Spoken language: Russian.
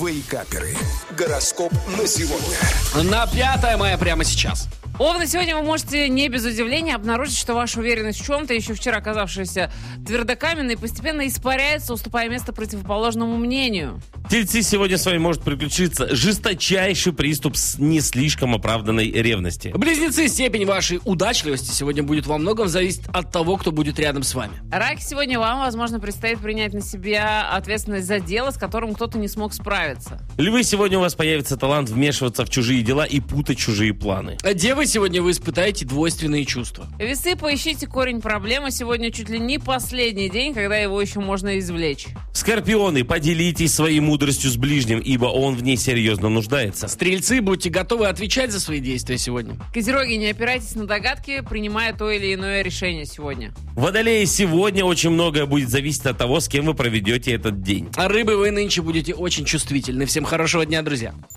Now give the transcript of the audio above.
Вейкаперы. Гороскоп на сегодня. На 5 мая прямо сейчас. Овны, сегодня вы можете не без удивления обнаружить, что ваша уверенность в чем-то, еще вчера оказавшаяся твердокаменной, постепенно испаряется, уступая место противоположному мнению. Тельцы, сегодня с вами может приключиться жесточайший приступ с не слишком оправданной ревности. Близнецы, степень вашей удачливости сегодня будет во многом зависеть от того, кто будет рядом с вами. Раки, сегодня вам, возможно, предстоит принять на себя ответственность за дело, с которым кто-то не смог справиться. Львы, сегодня у вас появится талант вмешиваться в чужие дела и путать чужие планы. Девы, сегодня вы испытаете двойственные чувства. Весы, поищите корень проблемы. Сегодня чуть ли не последний день, когда его еще можно извлечь. Скорпионы, поделитесь своей мудростью с ближним, ибо он в ней серьезно нуждается. Стрельцы, будьте готовы отвечать за свои действия сегодня. Козероги, не опирайтесь на догадки, принимая то или иное решение сегодня. Водолеи, сегодня очень многое будет зависеть от того, с кем вы проведете этот день. А рыбы, вы нынче будете очень чувствительны. Всем хорошего дня, друзья.